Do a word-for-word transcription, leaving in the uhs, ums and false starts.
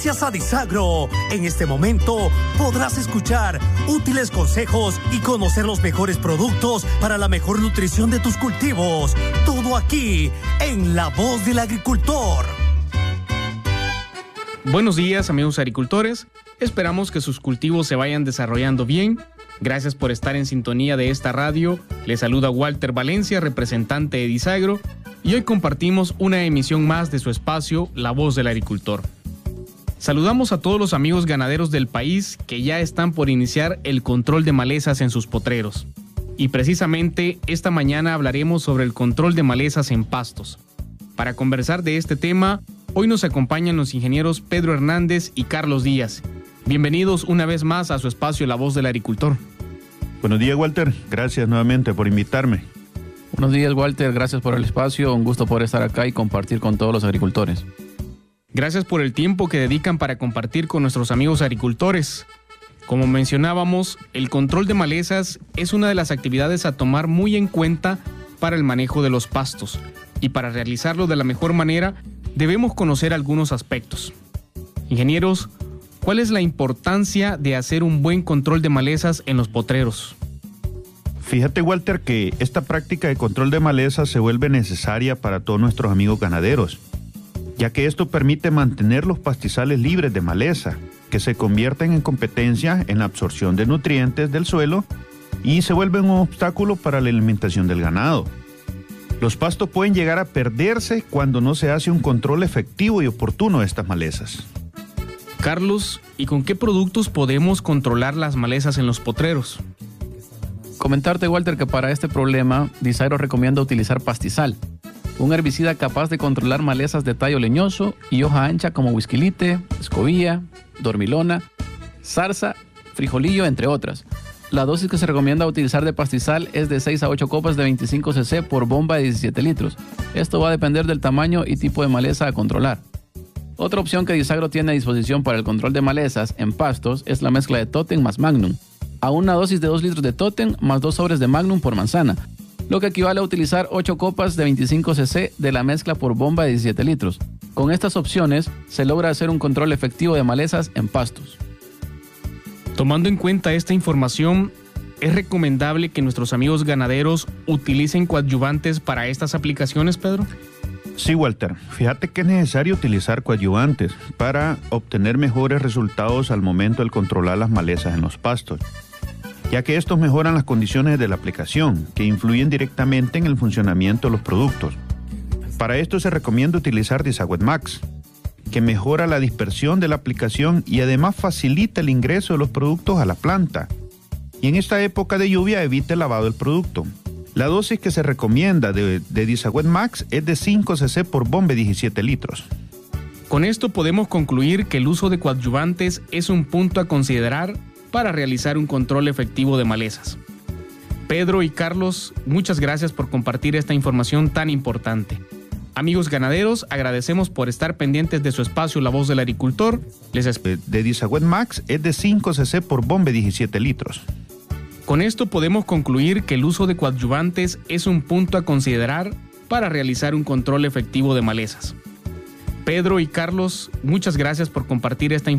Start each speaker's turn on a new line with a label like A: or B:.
A: Gracias a Disagro, en este momento podrás escuchar útiles consejos y conocer los mejores productos para la mejor nutrición de tus cultivos. Todo aquí, en La Voz del Agricultor.
B: Buenos días, amigos agricultores. Esperamos que sus cultivos se vayan desarrollando bien. Gracias por estar en sintonía de esta radio. Les saluda Walter Valencia, representante de Disagro, y hoy compartimos una emisión más de su espacio, La Voz del Agricultor. Saludamos a todos los amigos ganaderos del país que ya están por iniciar el control de malezas en sus potreros. Y precisamente esta mañana hablaremos sobre el control de malezas en pastos. Para conversar de este tema, hoy nos acompañan los ingenieros Pedro Hernández y Carlos Díaz. Bienvenidos una vez más a su espacio La Voz del Agricultor.
C: Buenos días, Walter. Gracias nuevamente por invitarme.
D: Buenos días, Walter. Gracias por el espacio. Un gusto poder estar acá y compartir con todos los agricultores.
B: Gracias por el tiempo que dedican para compartir con nuestros amigos agricultores. Como mencionábamos, el control de malezas es una de las actividades a tomar muy en cuenta para el manejo de los pastos. Y para realizarlo de la mejor manera, debemos conocer algunos aspectos. Ingenieros, ¿cuál es la importancia de hacer un buen control de malezas en los potreros?
C: Fíjate, Walter, que esta práctica de control de malezas se vuelve necesaria para todos nuestros amigos ganaderos, ya que esto permite mantener los pastizales libres de maleza, que se convierten en competencia en la absorción de nutrientes del suelo y se vuelven un obstáculo para la alimentación del ganado. Los pastos pueden llegar a perderse cuando no se hace un control efectivo y oportuno de estas malezas.
B: Carlos, ¿y con qué productos podemos controlar las malezas en los potreros?
D: Comentarte, Walter, que para este problema, Disagro recomienda utilizar pastizal, un herbicida capaz de controlar malezas de tallo leñoso y hoja ancha como huisquilite, escobilla, dormilona, zarza, frijolillo, entre otras. La dosis que se recomienda utilizar de pastizal es de seis a ocho copas de veinticinco cc por bomba de diecisiete litros. Esto va a depender del tamaño y tipo de maleza a controlar. Otra opción que Disagro tiene a disposición para el control de malezas en pastos es la mezcla de Totem más Magnum, a una dosis de dos litros de Totem más dos sobres de Magnum por manzana, lo que equivale a utilizar ocho copas de veinticinco cc de la mezcla por bomba de diecisiete litros. Con estas opciones se logra hacer un control efectivo de malezas en pastos.
B: Tomando en cuenta esta información, ¿es recomendable que nuestros amigos ganaderos utilicen coadyuvantes para estas aplicaciones, Pedro?
C: Sí, Walter. Fíjate que es necesario utilizar coadyuvantes para obtener mejores resultados al momento de controlar las malezas en los pastos, ya que estos mejoran las condiciones de la aplicación, que influyen directamente en el funcionamiento de los productos. Para esto se recomienda utilizar Disaguet Max, que mejora la dispersión de la aplicación y además facilita el ingreso de los productos a la planta. Y en esta época de lluvia evita el lavado del producto. La dosis que se recomienda de, de Disaguet Max es de cinco cc por bomba de diecisiete litros.
B: Con esto podemos concluir que el uso de coadyuvantes es un punto a considerar para realizar un control efectivo de malezas. Pedro y Carlos, muchas gracias por compartir esta información tan importante. Amigos ganaderos, agradecemos por estar pendientes de su espacio La Voz del Agricultor. Les esp-
C: de Disaguet Max es de cinco cc por bomba de diecisiete litros.
B: Con esto podemos concluir que el uso de coadyuvantes es un punto a considerar para realizar un control efectivo de malezas. Pedro y Carlos, muchas gracias por compartir esta información.